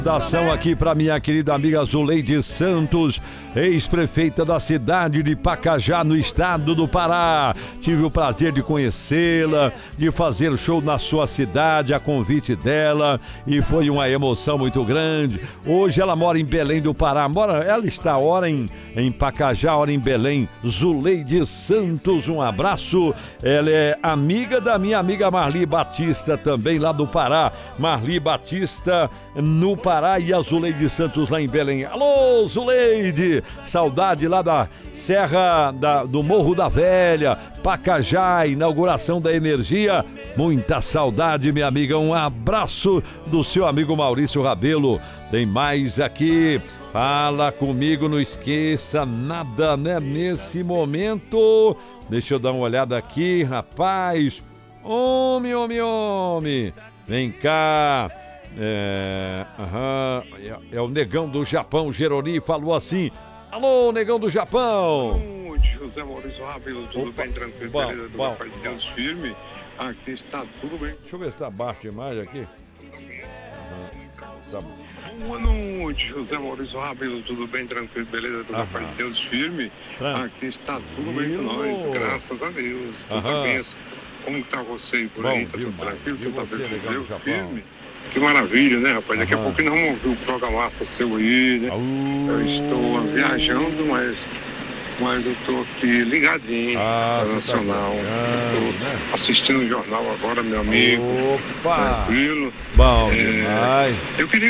Ação aqui para minha querida amiga Zuleide Santos, ex-prefeita da cidade de Pacajá, no estado do Pará. Tive o prazer de conhecê-la, de fazer show na sua cidade, a convite dela, e foi uma emoção muito grande. Hoje ela mora em Belém do Pará, ela está ora em Pacajá, ora em Belém. Zuleide Santos, um abraço. Ela é amiga da minha amiga Marli Batista, também lá do Pará. Marli Batista no Pará e a Zuleide Santos lá em Belém. Alô, Zuleide! Saudade lá da Serra do Morro da Velha, Pacajá, inauguração da energia. Muita saudade, minha amiga. Um abraço do seu amigo Maurício Rabelo. Tem mais aqui. Fala comigo, não esqueça nada, né? Nesse momento. Deixa eu dar uma olhada aqui, rapaz. Homem. Vem cá. É o Negão do Japão, Geroni, falou assim: alô, Negão do Japão. José Maurício Rabelo, tudo bem, tranquilo, beleza? Do Pai de Deus firme, aqui está tudo bem. Deixa eu ver se está baixo demais aqui. Tá bom. Boa noite, José Maurício Rabelo, tudo bem, tranquilo, beleza? Do Pai de Deus firme, aqui está tudo bem com nós, graças a Deus, tudo bem. Como está você aí por aí? Tá tudo tranquilo? Tudo tá bem, firme? Que maravilha, né, rapaz? Daqui a pouco nós vamos ouvir o programaço seu aí, né? Eu estou viajando, mas eu estou aqui ligadinho na Nacional. Estou assistindo o jornal agora, meu amigo. Opa! Tranquilo. Bom demais. Eu queria